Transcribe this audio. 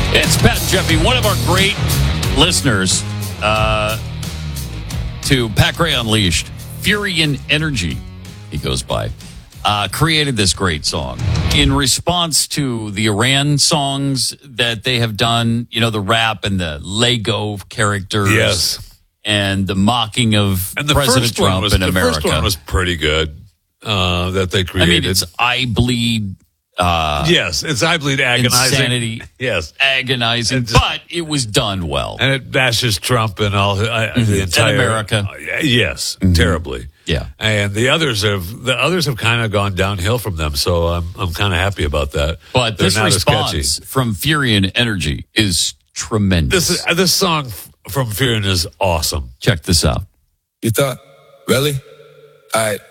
It's Pat and Jeffy, one of our great listeners to Pat Gray Unleashed. Furion Energy, he goes by, created this great song in response to the Iran songs that they have done, you know, the rap and the Lego characters. Yes. And the mocking of President Trump in America. The first one was pretty good that they created. I mean, it's I Bleed. Yes, it's I Bleed agonizing. Insanity. Yes. Agonizing, but it was done well. And it bashes Trump and all the entire and America. Yes, terribly. Yeah. And the others have kind of gone downhill from them, so I'm kind of happy about that. But They're this not as response catchy. from Furion Energy is tremendous. This song from Furion is awesome. Check this out. You thought? Really? All right.